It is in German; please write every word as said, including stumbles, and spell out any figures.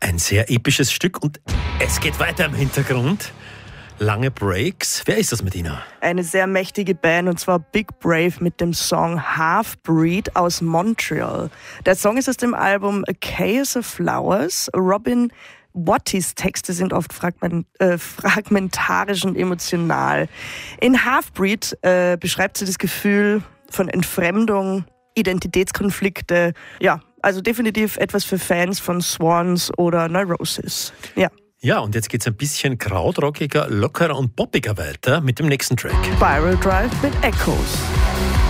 Ein sehr episches Stück und es geht weiter im Hintergrund. Lange Breaks. Wer ist das, Medina? Eine sehr mächtige Band, und zwar Big Brave mit dem Song Half-Breed aus Montreal. Der Song ist aus dem Album A Chaos of Flowers. Robin Wattys Texte sind oft fragment, äh, fragmentarisch und emotional. In Half-Breed äh, beschreibt sie das Gefühl von Entfremdung, Identitätskonflikte. Ja, also definitiv etwas für Fans von Swans oder Neurosis. Ja. Ja, und jetzt geht's ein bisschen krautrockiger, lockerer und poppiger weiter mit dem nächsten Track. Spiral Drive mit Echoes.